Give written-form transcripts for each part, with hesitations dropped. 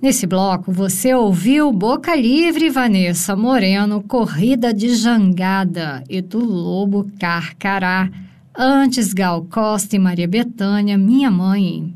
Nesse bloco, você ouviu Boca Livre, Vanessa Moreno, Corrida de Jangada e do Lobo Carcará. Antes, Gal Costa e Maria Bethânia, Minha Mãe.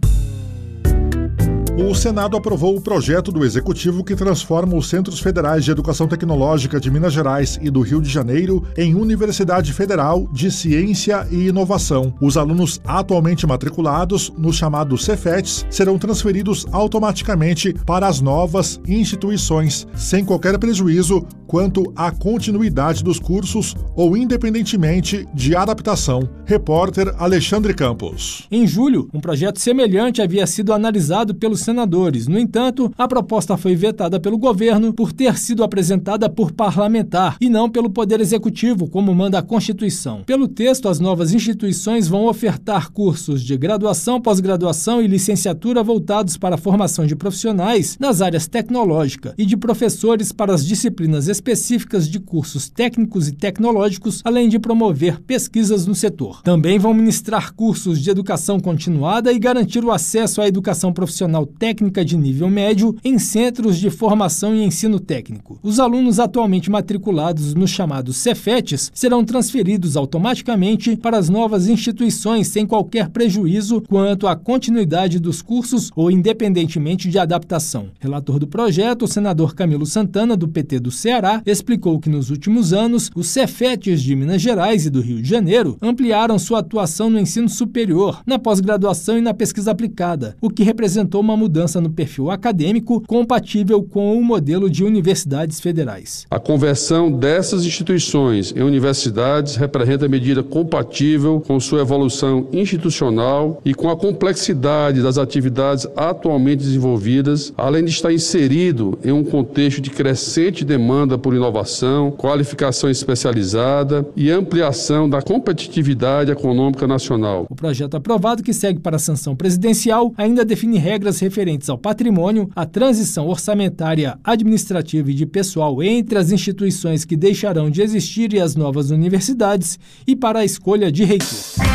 O Senado aprovou o projeto do Executivo que transforma os Centros Federais de Educação Tecnológica de Minas Gerais e do Rio de Janeiro em Universidade Federal de Ciência e Inovação. Os alunos atualmente matriculados nos chamados Cefetes serão transferidos automaticamente para as novas instituições, sem qualquer prejuízo quanto à continuidade dos cursos ou independentemente de adaptação. Repórter Alexandre Campos. Em julho, um projeto semelhante havia sido analisado pelos senadores. No entanto, a proposta foi vetada pelo governo por ter sido apresentada por parlamentar e não pelo Poder Executivo, como manda a Constituição. Pelo texto, as novas instituições vão ofertar cursos de graduação, pós-graduação e licenciatura voltados para a formação de profissionais nas áreas tecnológica e de professores para as disciplinas específicas de cursos técnicos e tecnológicos, além de promover pesquisas no setor. Também vão ministrar cursos de educação continuada e garantir o acesso à educação profissional técnica de nível médio em centros de formação e ensino técnico. Os alunos atualmente matriculados nos chamados Cefetes serão transferidos automaticamente para as novas instituições sem qualquer prejuízo quanto à continuidade dos cursos ou independentemente de adaptação. Relator do projeto, o senador Camilo Santana, do PT do Ceará, explicou que nos últimos anos, os Cefetes de Minas Gerais e do Rio de Janeiro ampliaram sua atuação no ensino superior, na pós-graduação e na pesquisa aplicada, o que representou uma mudança no perfil acadêmico compatível com o modelo de universidades federais. A conversão dessas instituições em universidades representa medida compatível com sua evolução institucional e com a complexidade das atividades atualmente desenvolvidas, além de estar inserido em um contexto de crescente demanda por inovação, qualificação especializada e ampliação da competitividade econômica nacional. O projeto aprovado, que segue para a sanção presidencial, ainda define regras referentes ao patrimônio, à transição orçamentária, administrativa e de pessoal entre as instituições que deixarão de existir e as novas universidades e para a escolha de reitor.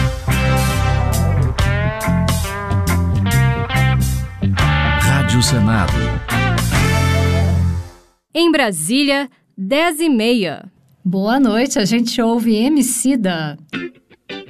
Rádio Senado. Em Brasília, 10h30. Boa noite, a gente ouve Emicida.